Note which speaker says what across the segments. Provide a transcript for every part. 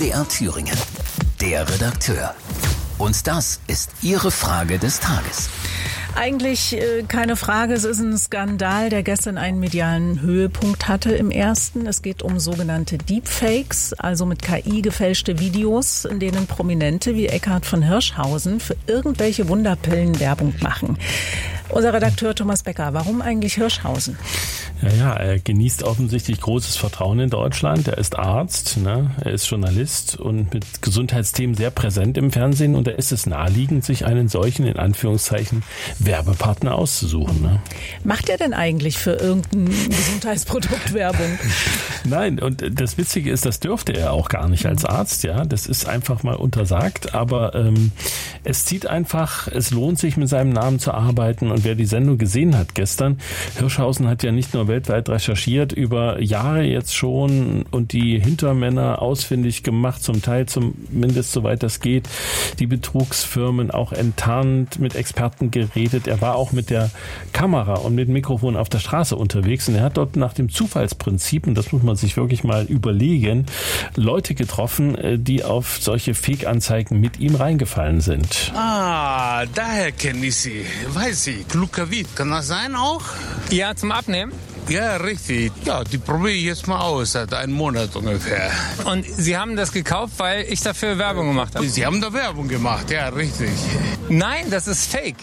Speaker 1: MDR Thüringen. Der Redakteur. Und das ist Ihre Frage des Tages.
Speaker 2: Eigentlich keine Frage, es ist ein Skandal, der gestern einen medialen Höhepunkt hatte im ersten. Es geht um sogenannte Deepfakes, also mit KI gefälschte Videos, in denen Prominente wie Eckhard von Hirschhausen für irgendwelche Wunderpillen Werbung machen. Unser Redakteur Thomas Becker, warum eigentlich Hirschhausen?
Speaker 3: Ja, er genießt offensichtlich großes Vertrauen in Deutschland. Er ist Arzt, er ist Journalist und mit Gesundheitsthemen sehr präsent im Fernsehen. Und da ist es naheliegend, sich einen solchen, in Anführungszeichen, Werbepartner auszusuchen.
Speaker 2: Macht er denn eigentlich für irgendein Gesundheitsprodukt Werbung?
Speaker 3: Nein, und das Witzige ist, das dürfte er auch gar nicht als Arzt. Ja, das ist einfach mal untersagt. Aber es zieht einfach, es lohnt sich, mit seinem Namen zu arbeiten. Und wer die Sendung gesehen hat gestern, Hirschhausen hat ja nicht nur weltweit recherchiert, über Jahre jetzt schon und die Hintermänner ausfindig gemacht, zum Teil zumindest soweit das geht, die Betrugsfirmen auch enttarnt, mit Experten geredet. Er war auch mit der Kamera und mit dem Mikrofon auf der Straße unterwegs und er hat dort nach dem Zufallsprinzip, und das muss man sich wirklich mal überlegen, Leute getroffen, die auf solche Fake-Anzeigen mit ihm reingefallen sind.
Speaker 4: Ah, daher kenne ich Sie. Weiß ich. Glucavit, kann das sein auch?
Speaker 5: Ja, zum Abnehmen?
Speaker 4: Ja, richtig. Ja, die probiere ich jetzt mal aus, seit einem Monat ungefähr.
Speaker 5: Und Sie haben das gekauft, weil ich dafür Werbung gemacht habe?
Speaker 4: Sie haben da Werbung gemacht, ja, richtig.
Speaker 5: Nein, das ist Fake.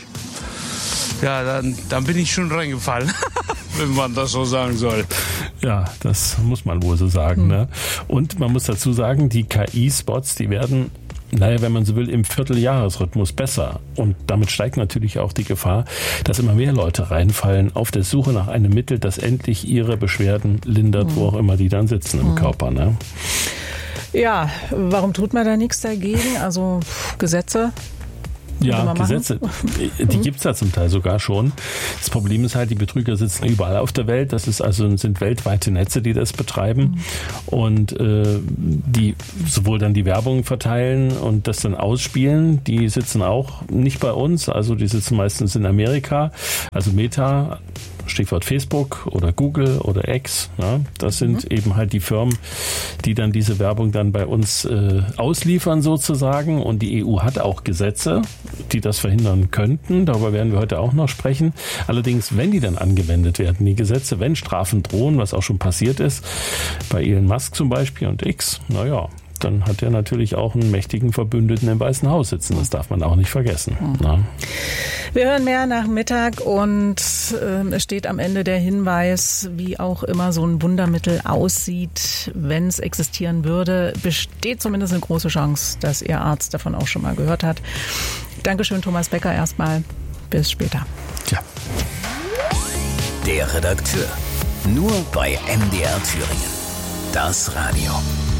Speaker 4: Ja, dann bin ich schon reingefallen, wenn man das so sagen soll.
Speaker 3: Ja, das muss man wohl so sagen. Ne? Und man muss dazu sagen, die KI-Spots, die werden, wenn man so will, im Vierteljahresrhythmus besser. Und damit steigt natürlich auch die Gefahr, dass immer mehr Leute reinfallen auf der Suche nach einem Mittel, das endlich ihre Beschwerden lindert, wo auch immer die dann sitzen im Körper. Ne?
Speaker 2: Ja, warum tut man da nichts dagegen? Also Gesetze?
Speaker 3: Ja, Gesetze, die gibt's da zum Teil sogar schon. Das Problem ist halt, die Betrüger sitzen überall auf der Welt. Das ist sind weltweite Netze, die das betreiben und die sowohl dann die Werbung verteilen und das dann ausspielen. Die sitzen auch nicht bei uns, also die sitzen meistens in Amerika. Also Meta, Stichwort Facebook oder Google oder X. Ja, das sind eben halt die Firmen, die dann diese Werbung dann bei uns ausliefern sozusagen. Und die EU hat auch Gesetze, die das verhindern könnten. Darüber werden wir heute auch noch sprechen. Allerdings, wenn die dann angewendet werden, die Gesetze, wenn Strafen drohen, was auch schon passiert ist, bei Elon Musk zum Beispiel und X, dann hat er natürlich auch einen mächtigen Verbündeten im Weißen Haus sitzen. Das darf man auch nicht vergessen.
Speaker 2: Wir hören mehr nach Mittag und es steht am Ende der Hinweis, wie auch immer so ein Wundermittel aussieht. Wenn es existieren würde, besteht zumindest eine große Chance, dass Ihr Arzt davon auch schon mal gehört hat. Dankeschön, Thomas Becker, erstmal. Bis später.
Speaker 3: Tja.
Speaker 1: Der Redakteur. Nur bei MDR Thüringen. Das Radio.